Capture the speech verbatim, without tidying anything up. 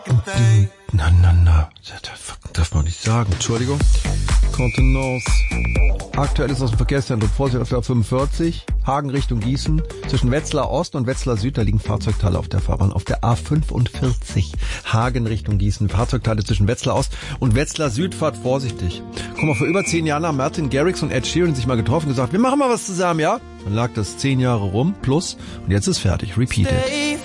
Na, na, na. Das darf man nicht sagen. Entschuldigung. Contenance. Aktuell ist aus dem Verkehrszentrum Vorsicht auf der A fünfundvierzig. Hagen Richtung Gießen. Zwischen Wetzlar Ost und Wetzlar Süd, da liegen Fahrzeugteile auf der Fahrbahn. Auf der A fünfundvierzig. Hagen Richtung Gießen. Fahrzeugteile zwischen Wetzlar Ost und Wetzlar Süd. Fahrt vorsichtig. Guck mal, vor über zehn Jahren haben Martin Garrix und Ed Sheeran sich mal getroffen und gesagt, wir machen mal was zusammen, ja? Dann lag das zehn Jahre rum, plus, und jetzt ist fertig. Repeat it.